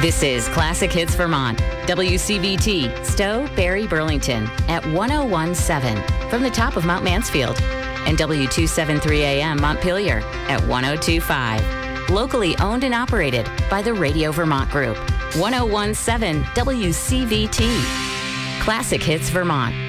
This is Classic Hits Vermont, WCVT, Stowe, Barrie, Burlington at 101.7 from the top of Mount Mansfield, and W273 AM Montpelier at 102.5. Locally owned and operated by the Radio Vermont Group. 101.7 WCVT. Classic Hits Vermont.